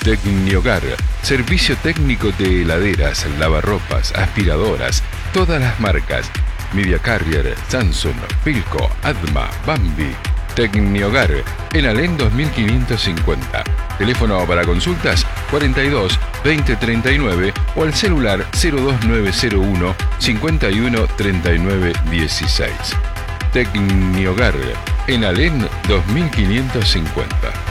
Tecniogar, servicio técnico de heladeras, lavarropas, aspiradoras, todas las marcas. Media Carrier, Samsung, Philco, Adma, Bambi. Tecniogar, en Alén 2550. Teléfono para consultas 42 20 39 o al celular 02901 51 39 16. Tecniogar, en Alén 2550.